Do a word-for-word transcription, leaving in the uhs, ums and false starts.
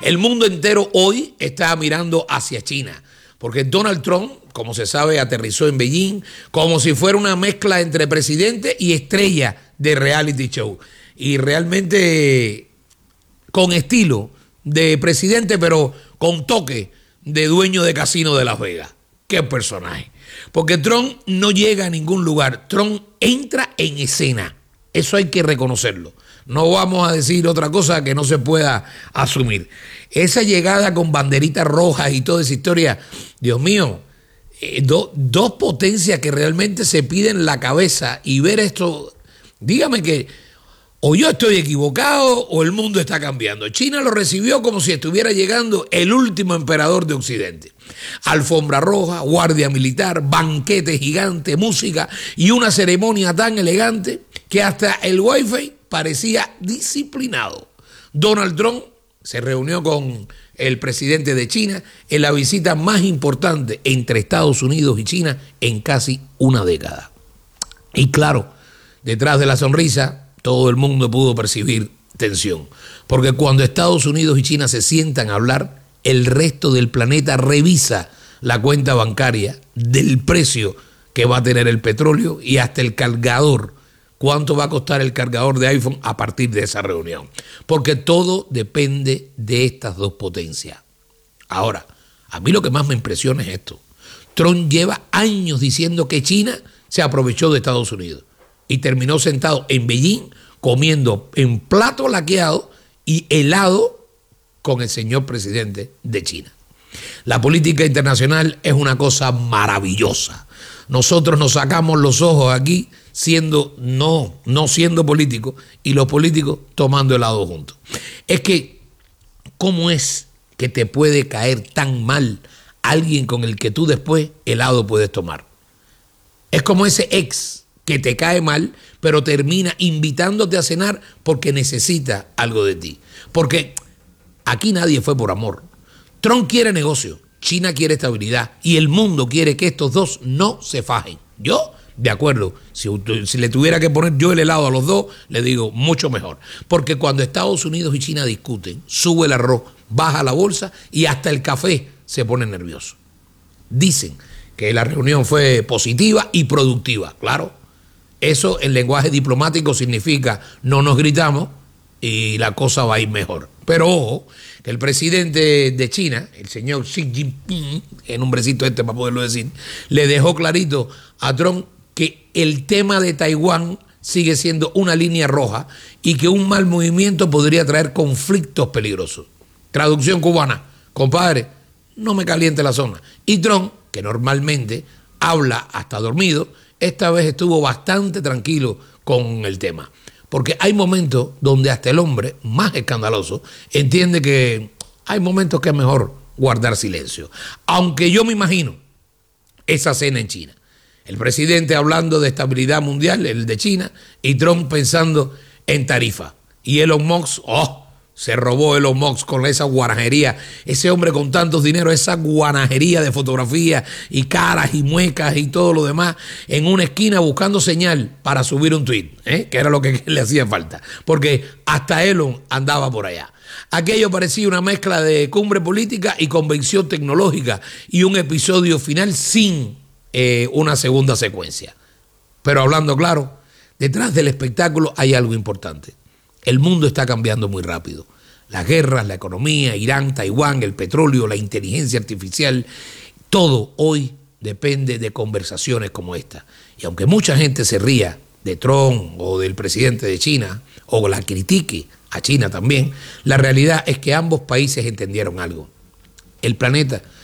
El mundo entero hoy está mirando hacia China, porque Donald Trump, como se sabe, aterrizó en Beijing como si fuera una mezcla entre presidente y estrella de reality show. Y realmente con estilo de presidente, pero con toque de dueño de casino de Las Vegas. ¡Qué personaje! Porque Trump no llega a ningún lugar. Trump entra en escena. Eso hay que reconocerlo. No vamos a decir otra cosa que no se pueda asumir. Esa llegada con banderitas rojas y toda esa historia, Dios mío, eh, do, dos potencias que realmente se piden la cabeza y ver esto, dígame que o yo estoy equivocado o el mundo está cambiando. China lo recibió como si estuviera llegando el último emperador de Occidente. Alfombra roja, guardia militar, banquete gigante, música y una ceremonia tan elegante que hasta el wifi parecía disciplinado. Donald Trump se reunió con el presidente de China en la visita más importante entre Estados Unidos y China en casi una década. Y claro, detrás de la sonrisa, todo el mundo pudo percibir tensión. Porque cuando Estados Unidos y China se sientan a hablar, el resto del planeta revisa la cuenta bancaria del precio que va a tener el petróleo y hasta el cargador. ¿Cuánto va a costar el cargador de iPhone a partir de esa reunión? Porque todo depende de estas dos potencias. Ahora, a mí lo que más me impresiona es esto. Trump lleva años diciendo que China se aprovechó de Estados Unidos y terminó sentado en Beijing comiendo en plato laqueado y helado con el señor presidente de China. La política internacional es una cosa maravillosa. Nosotros nos sacamos los ojos aquí siendo, no, no siendo políticos y los políticos tomando helado juntos. Es que, ¿cómo es que te puede caer tan mal alguien con el que tú después helado puedes tomar? Es como ese ex que te cae mal, pero termina invitándote a cenar porque necesita algo de ti. Porque aquí nadie fue por amor. Trump quiere negocio, China quiere estabilidad y el mundo quiere que estos dos no se fajen. Yo, de acuerdo, si, si le tuviera que poner yo el helado a los dos, le digo mucho mejor. Porque cuando Estados Unidos y China discuten, sube el arroz, baja la bolsa y hasta el café se pone nervioso. Dicen que la reunión fue positiva y productiva, claro. Eso en lenguaje diplomático significa no nos gritamos y la cosa va a ir mejor. Pero ojo, que el presidente de China, el señor Xi Jinping, el nombrecito este para poderlo decir, le dejó clarito a Trump que el tema de Taiwán sigue siendo una línea roja y que un mal movimiento podría traer conflictos peligrosos. Traducción cubana, compadre, no me caliente la zona. Y Trump, que normalmente habla hasta dormido, esta vez estuvo bastante tranquilo con el tema. Porque hay momentos donde hasta el hombre más escandaloso entiende que hay momentos que es mejor guardar silencio. Aunque yo me imagino esa cena en China. El presidente hablando de estabilidad mundial, el de China, y Trump pensando en tarifa. Y Elon Musk, oh, se robó Elon Musk con esa guanajería. Ese hombre con tantos dinero, esa guanajería de fotografías y caras y muecas y todo lo demás, en una esquina buscando señal para subir un tuit, ¿eh? Que era lo que le hacía falta. Porque hasta Elon andaba por allá. Aquello parecía una mezcla de cumbre política y convención tecnológica y un episodio final sin eh, una segunda secuencia. Pero hablando claro, detrás del espectáculo hay algo importante. El mundo está cambiando muy rápido. Las guerras, la economía, Irán, Taiwán, el petróleo, la inteligencia artificial, todo hoy depende de conversaciones como esta. Y aunque mucha gente se ría de Trump o del presidente de China, o la critique a China también, la realidad es que ambos países entendieron algo. El planeta